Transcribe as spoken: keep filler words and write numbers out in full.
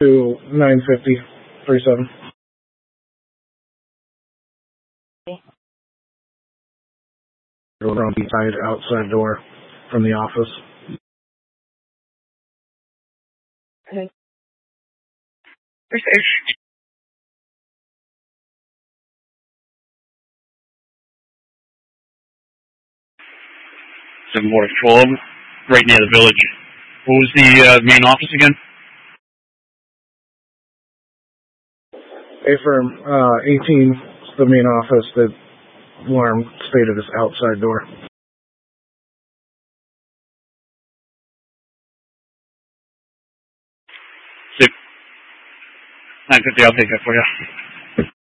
to nine fifty, three seven. From the side outside door from the office. Okay. Research. Seven Water twelve, right near the village. What was the uh, main office again? A firm, uh, eighteen is the main office. The alarm stated as outside door. Six. nine fifty, I'll take that for you.